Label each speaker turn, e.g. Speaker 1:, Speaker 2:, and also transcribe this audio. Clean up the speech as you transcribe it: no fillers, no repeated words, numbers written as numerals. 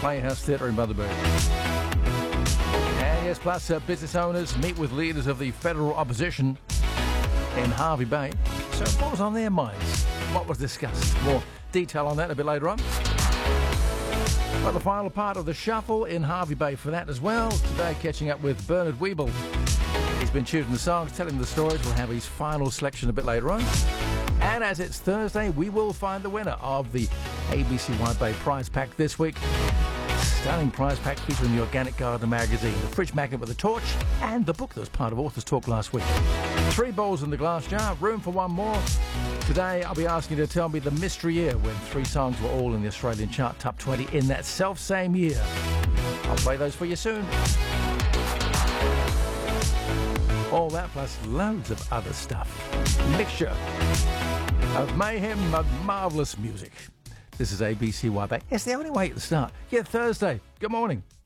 Speaker 1: Playhouse Theatre in Motherbourne. And yes, plus business owners meet with leaders of the federal opposition in Hervey Bay. So what was on their minds? What was discussed? More detail on that a bit later on. But the final part of the shuffle in Hervey Bay for that as well. Today catching up with Bernard Weeble. He's been choosing the songs, telling the stories. We'll have his final selection a bit later on. And as it's Thursday, we will find the winner of the ABC Wide Bay prize pack this week. Stunning prize pack featuring the Organic Gardener magazine, the fridge magnet with a torch, and the book that was part of Authors Talk last week. 3 balls in the glass jar, room for one more. Today, I'll be asking you to tell me the mystery year when 3 songs were all in the Australian chart top 20 in that self-same year. I'll play those for you soon. All that plus loads of other stuff. Mixture of mayhem and marvellous music. This is ABC Wide Bay. It's the only way at the start. Yeah, Thursday. Good morning.